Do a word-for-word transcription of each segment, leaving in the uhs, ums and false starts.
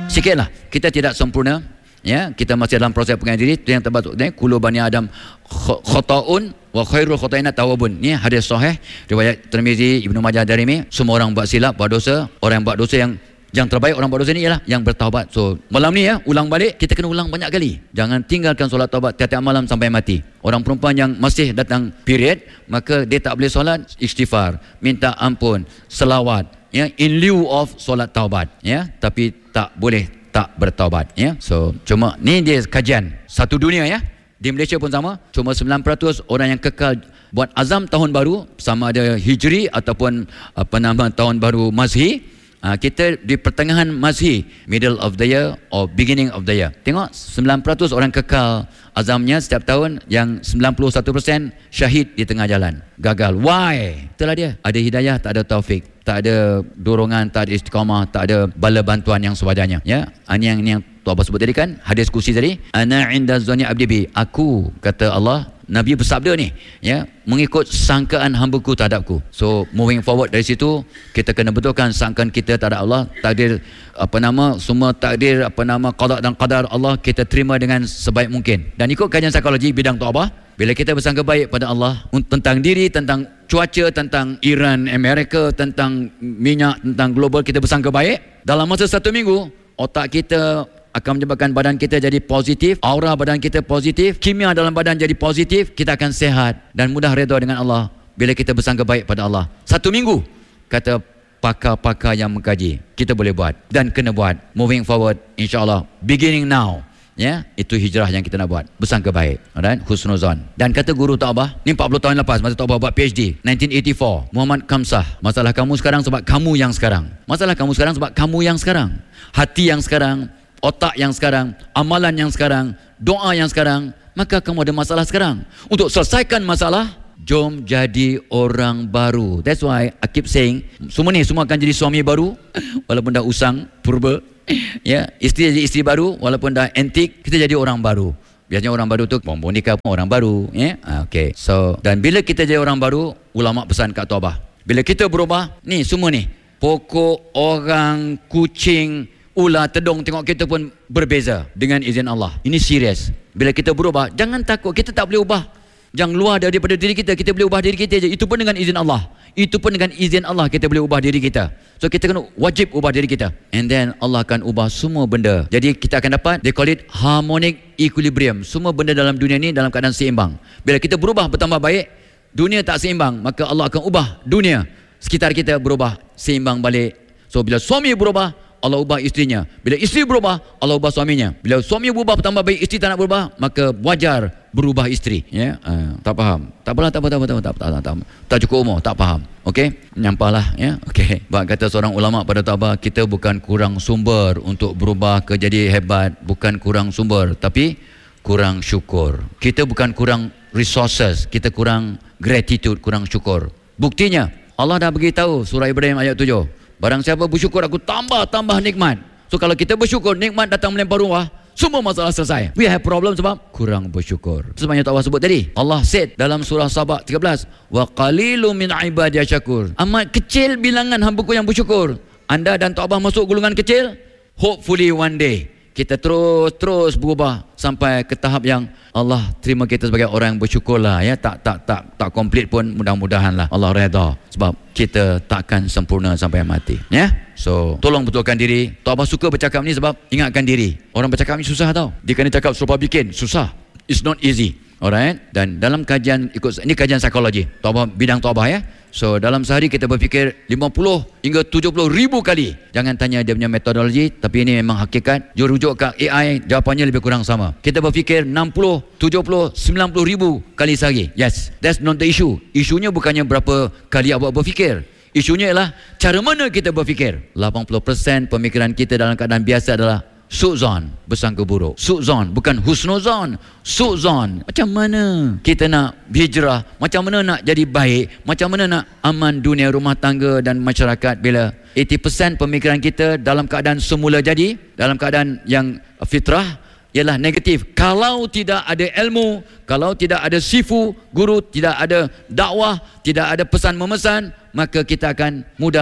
Sikitlah, kita tidak sempurna, ya, kita masih dalam proses pengendalian diri. Itu yang terbatuk ni, kullu bani adam khata'un wa khairul khata'ina tawabun. Ni hadis sahih riwayat Tirmizi, Ibnu Majah, Darimi. Semua orang buat silap, buat dosa. Orang yang buat dosa, yang yang terbaik orang buat dosa ni ialah yang bertaubat. So malam ni ya, ulang balik, kita kena ulang banyak kali. Jangan tinggalkan solat taubat tiap-tiap malam sampai mati. Orang perempuan yang masih datang period, maka dia tak boleh solat, istighfar, minta ampun, selawat, ya, in lieu of solat taubat, ya, tapi tak boleh tak bertaubat, ya. So cuma ni dia kajian satu dunia, ya. Di Malaysia pun sama, cuma sembilan peratus orang yang kekal buat azam tahun baru, sama ada Hijri ataupun apa nama tahun baru Mazhi. Ha, kita di pertengahan Mazhi, middle of the year or beginning of the year. Tengok, sembilan peratus orang kekal azamnya setiap tahun, yang sembilan puluh satu peratus syahid di tengah jalan, gagal. Why? Itulah dia, ada hidayah, tak ada taufik, tak ada dorongan, tak ada istiqamah, tak ada bala bantuan yang sewajarnya, ya. Ini yang, ini yang Tuan Abah sebut tadi kan, hadis kursi tadi, ana inda zanni abdi bi, aku, kata Allah, Nabi bersabda ni, ya, mengikut sangkaan hamba-Ku terhadapku. So moving forward dari situ, kita kena betulkan sangkaan kita terhadap Allah. Takdir apa nama, semua takdir apa nama qada dan qadar Allah kita terima dengan sebaik mungkin. Dan ikut kajian psikologi bidang Tuan Abah, bila kita bersangka baik pada Allah tentang diri, tentang cuaca, tentang Iran, Amerika, tentang minyak, tentang global, kita bersangka baik, dalam masa satu minggu otak kita akan menyebabkan badan kita jadi positif, aura badan kita positif, kimia dalam badan jadi positif, kita akan sehat dan mudah redha dengan Allah bila kita bersangka baik pada Allah. Satu minggu, kata pakar-pakar yang mengkaji, kita boleh buat dan kena buat. Moving forward, insyaAllah, beginning now, ya, itu hijrah yang kita nak buat, bersangka baik, alright, husnuzan. Dan kata guru Tok Abah ni empat puluh tahun lepas, masa Tok Abah buat PhD nineteen eighty-four, Muhammad Kamsah, masalah kamu sekarang sebab kamu yang sekarang, masalah kamu sekarang sebab kamu yang sekarang, hati yang sekarang, otak yang sekarang, amalan yang sekarang, doa yang sekarang, maka kamu ada masalah sekarang. Untuk selesaikan masalah, jom jadi orang baru. That's why I keep saying, semua ni semua akan jadi suami baru walaupun dah usang purba, ya, isteri jadi isteri baru walaupun dah antik, kita jadi orang baru. Biasanya orang baru tu bonbon nikah pun orang baru, ya. Okay. So, dan bila kita jadi orang baru, ulama pesan kat Tok Abah, bila kita berubah, ni semua ni, pokok, orang, kucing, ular, tedung, tengok kita pun berbeza dengan izin Allah. Ini serius. Bila kita berubah, jangan takut, kita tak boleh ubah yang luar daripada diri kita, kita boleh ubah diri kita je. Itu pun dengan izin Allah. Itu pun dengan izin Allah kita boleh ubah diri kita. So kita kena wajib ubah diri kita. And then Allah akan ubah semua benda. Jadi kita akan dapat, they call it harmonic equilibrium. Semua benda dalam dunia ni dalam keadaan seimbang. Bila kita berubah bertambah baik, dunia tak seimbang, maka Allah akan ubah dunia sekitar kita berubah seimbang balik. So bila suami berubah, Allah ubah isterinya. Bila isteri berubah, Allah ubah suaminya. Bila suami berubah bertambah baik, isteri tak nak berubah, maka wajar berubah isteri, ya. Uh, tak faham, tak apalah, tak apa, tak apa, tak apa, tak, tak, tak, tak, tak cukup umur, tak faham, okey, nyampahlah, ya. Okey, bab kata seorang ulama pada Tok Abah, kita bukan kurang sumber untuk berubah ke jadi hebat, bukan kurang sumber, tapi kurang syukur. Kita bukan kurang resources, kita kurang gratitude, kurang syukur. Buktinya Allah dah beritahu surah Ibrahim ayat tujuh, barang siapa bersyukur, aku tambah-tambah nikmat. So kalau kita bersyukur, nikmat datang melempar rumah, semua masalah selesai. We have problem sebab kurang bersyukur. Sebabnya Tok Abah sebut tadi, Allah said dalam surah Sabah tiga belas, wa qalilum min ibadiy syakur. Amat kecil bilangan hamba-Ku yang bersyukur. Anda dan Tok Abah masuk golongan kecil, hopefully one day kita terus-terus berubah sampai ke tahap yang Allah terima kita sebagai orang yang bersyukur lah, ya. Tak tak tak tak komplit pun, mudah-mudahan lah Allah redha, sebab kita takkan sempurna sampai mati, ya. So tolong betulkan diri. Tok Abah suka bercakap ni sebab ingatkan diri. Orang bercakap ni susah tau. Dia kena cakap serupa bikin, susah. It's not easy. Alright. Dan dalam kajian, ikut ini kajian psikologi Tok Abah, bidang Tok Abah, ya. So dalam sehari kita berfikir lima puluh hingga tujuh puluh ribu kali. Jangan tanya dia punya metodologi, tapi ini memang hakikat. Jom rujuk ke A I, jawapannya lebih kurang sama. Kita berfikir enam puluh, tujuh puluh, sembilan puluh ribu kali sehari. Yes, that's not the issue. Isunya bukannya berapa kali awak berfikir. Isunya ialah cara mana kita berfikir. lapan puluh peratus pemikiran kita dalam keadaan biasa adalah su'zon, bersangka buruk. Su'zon, bukan husnuzon. Su'zon. Macam mana kita nak hijrah? Macam mana nak jadi baik? Macam mana nak aman dunia, rumah tangga dan masyarakat bila lapan puluh peratus pemikiran kita dalam keadaan semula jadi, dalam keadaan yang fitrah, ialah negatif. Kalau tidak ada ilmu, kalau tidak ada sifu, guru, tidak ada dakwah, tidak ada pesan memesan, maka kita akan mudah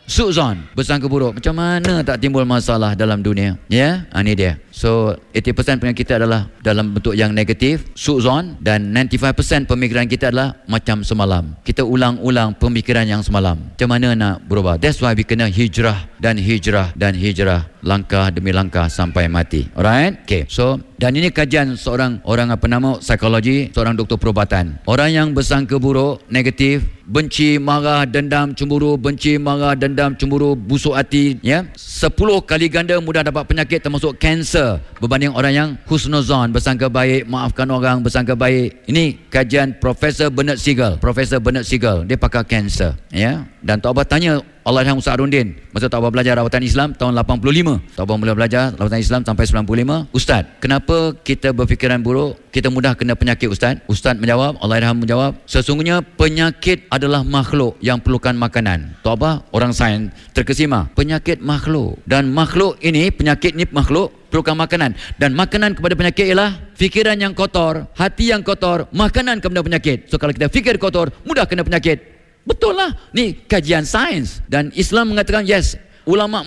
su'zon, bersangka buruk. Macam mana tak timbul masalah dalam dunia? Ya, yeah? Ini dia. So eighty percent penyakit kita adalah dalam bentuk yang negatif, su'zon, dan ninety-five percent pemikiran kita adalah macam semalam. Kita ulang-ulang pemikiran yang semalam. Macam mana nak berubah? That's why we kena hijrah dan hijrah dan hijrah, langkah demi langkah sampai mati. Alright? Okay. So, dan ini kajian seorang orang apa nama psikologi, seorang doktor perubatan. Orang yang bersangka buruk, negatif, benci, marah, dendam, cemburu, benci, marah, dendam, cemburu, busuk hati, ya, sepuluh kali ganda mudah dapat penyakit termasuk kanser berbanding orang yang husnuzon, bersangka baik, maafkan orang, bersangka baik. Ini kajian Profesor Bernard Siegel. Profesor Bernard Siegel, dia pakar kanser, ya. Dan Tok Abah tanya Allahyarham Ustaz Arundin masa Tok Abah belajar rawatan Islam tahun lapan puluh lima. Tok Abah mula belajar rawatan Islam sampai sembilan puluh lima. Ustaz, kenapa kita berfikiran buruk? Kita mudah kena penyakit, Ustaz? Ustaz menjawab, Allahyarham menjawab, sesungguhnya penyakit adalah makhluk yang perlukan makanan. Tok Abah orang sains terkesima, penyakit makhluk, dan makhluk ini, penyakit ni makhluk perlukan makanan, dan makanan kepada penyakit ialah fikiran yang kotor, hati yang kotor, makanan kepada penyakit. So kalau kita fikir kotor, mudah kena penyakit. Betul lah, ni kajian sains. Dan Islam mengatakan yes, ulama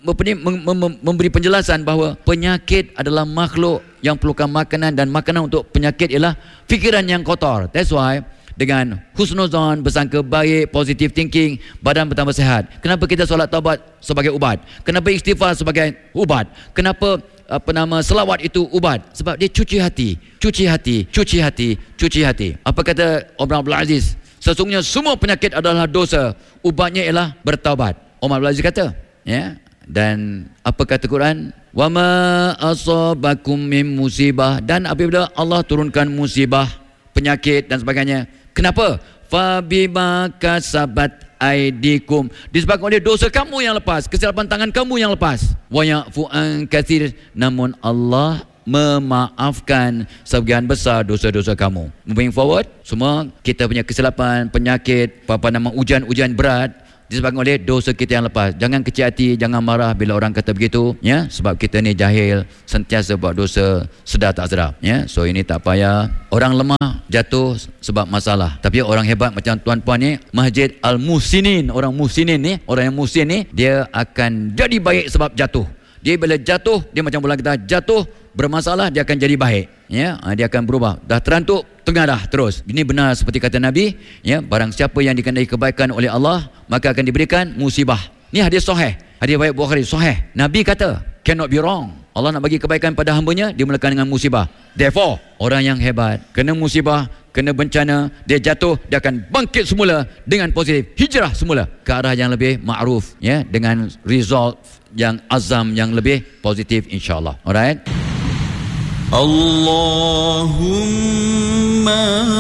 memberi penjelasan bahawa penyakit adalah makhluk yang perlukan makanan, dan makanan untuk penyakit ialah fikiran yang kotor. That's why dengan husnuzon, bersangka baik, positive thinking, badan bertambah sihat. Kenapa kita solat taubat sebagai ubat? Kenapa istighfar sebagai ubat? Kenapa apa nama selawat itu ubat? Sebab dia cuci hati, cuci hati, cuci hati, cuci hati. Apa kata Umar Abdul Aziz? Sesungguhnya semua penyakit adalah dosa, ubatnya ialah bertaubat. Umar Abdul Aziz kata, ya. Dan apa kata Quran? Wa ma asabakum min musibah, dan apabila Allah turunkan musibah, penyakit dan sebagainya, kenapa? Fa bima kasabat aidikum, disebabkan oleh dosa kamu yang lepas, kesilapan tangan kamu yang lepas. Wa ya'fu an katsir, namun Allah memaafkan sebagian besar dosa-dosa kamu. Moving forward, semua kita punya kesilapan, penyakit, apa nama ujian-ujian berat disebabkan oleh dosa kita yang lepas. Jangan kecil hati, jangan marah bila orang kata begitu, ya, sebab kita ni jahil, sentiasa buat dosa sedar tak sedar, ya. So ini tak payah. Orang lemah jatuh sebab masalah, tapi orang hebat macam tuan-puan ni, Masjid Al-Muhsinin, orang Muhsinin ni, orang yang muhsin ni, dia akan jadi baik sebab jatuh. Dia bila jatuh, dia macam bola kita jatuh, bermasalah, dia akan jadi baik, ya, dia akan berubah. Dah terantuk, tengah dah terus. Ini benar seperti kata Nabi, ya, barang siapa yang dikehendaki kebaikan oleh Allah, maka akan diberikan musibah. Ini hadis sahih, hadis riwayat Bukhari sahih. Nabi kata, cannot be wrong. Allah nak bagi kebaikan pada hamba-Nya, dimulakan dengan musibah. Therefore, orang yang hebat kena musibah, kena bencana, dia jatuh, dia akan bangkit semula dengan positif, hijrah semula ke arah yang lebih ma'ruf, ya, dengan result yang azam yang lebih positif, insya-Allah. Alright. Allahumma